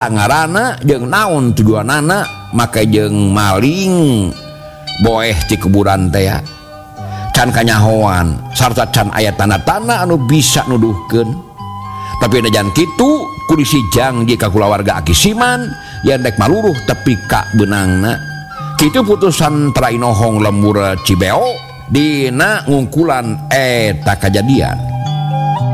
ngaranna jeung naon tujuan anak maka jeung maling boeh di kuburan teh ya can kanyahoan sarta can aya tanda-tanda anu bisa nuduhkeun tapi najan kitu kudu sijang jika kulawarga Aki Siman yang dek maluruh tepi ka benangna kitu putusan Trainohong lembur Cibeo dina ngungkulan eta kejadian.